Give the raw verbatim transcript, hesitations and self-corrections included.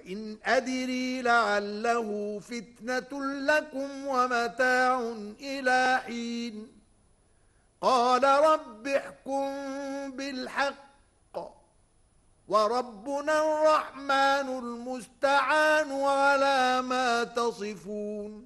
وإن أدري لعله فتنة لكم ومتاع إلى حين قال رب احكم بالحق وربنا الرحمن المستعان على ما تصفون